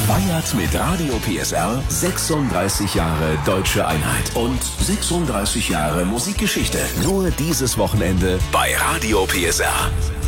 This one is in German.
feiert mit Radio PSR 36 Jahre Deutsche Einheit und 36 Jahre Musikgeschichte. Nur dieses Wochenende bei Radio PSR.